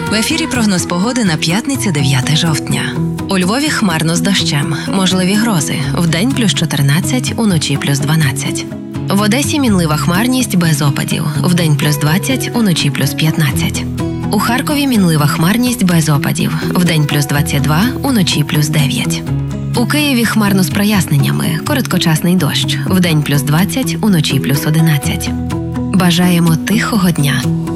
В ефірі прогноз погоди на п'ятницю 9 жовтня. У Львові хмарно з дощем, можливі грози. Вдень плюс 14, уночі плюс 12. В Одесі мінлива хмарність без опадів. Вдень плюс 20, уночі плюс 15. У Харкові мінлива хмарність без опадів. Вдень плюс 22, уночі плюс 9. У Києві хмарно з проясненнями, короткочасний дощ. Вдень плюс 20, уночі плюс 11. Бажаємо тихого дня.